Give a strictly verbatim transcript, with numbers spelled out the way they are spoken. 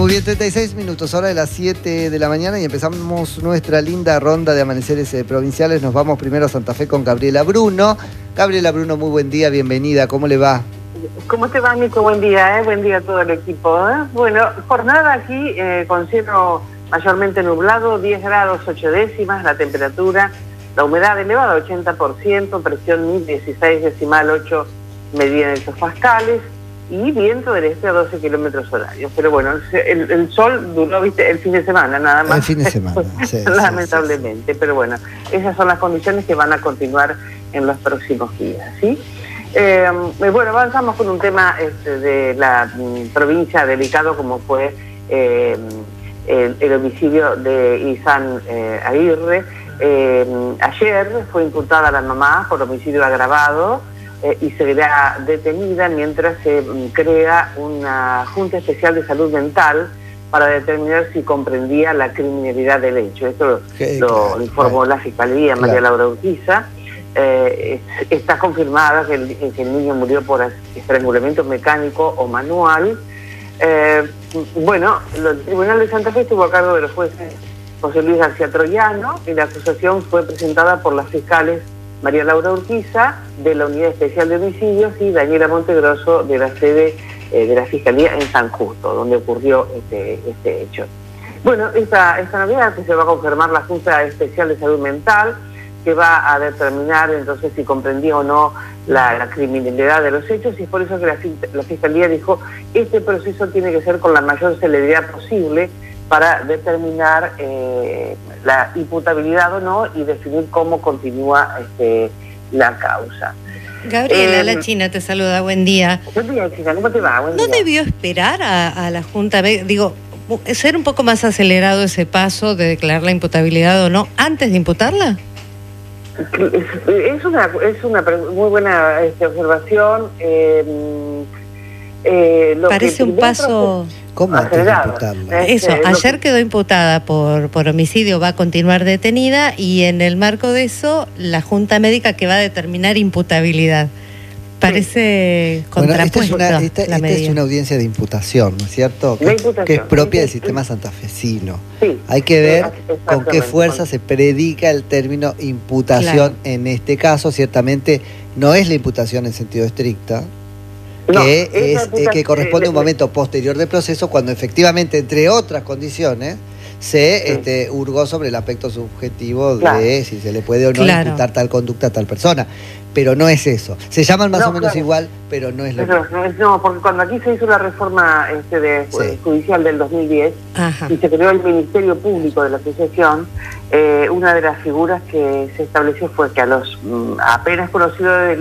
Muy bien, treinta y seis minutos, hora de las siete de la mañana y empezamos nuestra linda ronda de amaneceres eh, provinciales. Nos vamos primero a Santa Fe con Gabriela Bruno. Gabriela Bruno, muy buen día, bienvenida, ¿cómo le va? ¿Cómo te va, Nico? Buen día, ¿eh? Buen día a todo el equipo. ¿eh? Bueno, jornada aquí eh, con cielo mayormente nublado, diez grados ocho décimas, la temperatura, la humedad elevada ochenta por ciento, presión mil dieciséis decimal ocho medida en hectopascales y viento del este a doce kilómetros horarios. Pero bueno, el, el sol duró, viste, el fin de semana nada más. El fin de semana, sí, lamentablemente, sí, sí. Pero bueno, esas son las condiciones que van a continuar en los próximos días, ¿sí? Eh, bueno, avanzamos con un tema este, de la mm, provincia delicado como fue eh, el, el homicidio de Izan eh, Aguirre. Eh, ayer fue imputada la mamá por homicidio agravado eh, y seguirá detenida mientras se mm, crea una Junta Especial de Salud Mental para determinar si comprendía la criminalidad del hecho. Esto okay, lo claro, informó claro. la Fiscalía, María claro. Laura Urquiza. Eh, está confirmada que el, que el niño murió por estrangulamiento mecánico o manual. Eh, bueno, el Tribunal de Santa Fe estuvo a cargo de los jueces José Luis García Troyano y la acusación fue presentada por las fiscales María Laura Urquiza de la Unidad Especial de Homicidios y Daniela Montegroso de la sede eh, de la Fiscalía en San Justo, donde ocurrió este, este hecho. Bueno, esta, esta novedad que se va a confirmar la Junta Especial de Salud Mental, que va a determinar entonces si comprendía o no la, la criminalidad de los hechos, y es por eso que la, la Fiscalía dijo este proceso tiene que ser con la mayor celeridad posible para determinar eh, la imputabilidad o no y definir cómo continúa este, la causa. Gabriela, eh, la China te saluda, buen día. Buen día, China, ¿cómo te va? Buen ¿No día. debió esperar a, a la Junta? Digo, ser un poco más acelerado ese paso de declarar la imputabilidad o no antes de imputarla. Es una, es una muy buena este, observación. Eh, eh, lo Parece un paso... ¿Cómo antes de imputarla? Eso, Este, ayer que... quedó imputada por, por homicidio, va a continuar detenida y en el marco de eso, la Junta Médica que va a determinar imputabilidad. Parece sí. contrapuesto. Bueno, esta, es una, esta, esta es una audiencia de imputación, ¿no es cierto? Que, que es propia del sistema santafesino. Sí, Hay que ver con qué fuerza se predica el término imputación claro. en este caso. Ciertamente no es la imputación en sentido estricta, que, no, es, es que corresponde a un momento posterior del proceso cuando efectivamente, entre otras condiciones, se sí. este, hurgó sobre el aspecto subjetivo de claro. si se le puede o no claro. imputar tal conducta a tal persona. Pero no es eso. Se llaman más no, o menos claro. igual, pero no es lo pero, no, no, porque cuando aquí se hizo la reforma este, de, sí. judicial del dos mil diez Ajá. y se creó el Ministerio Público de la Asociación, eh, una de las figuras que se estableció fue que a los mm, apenas conocidos de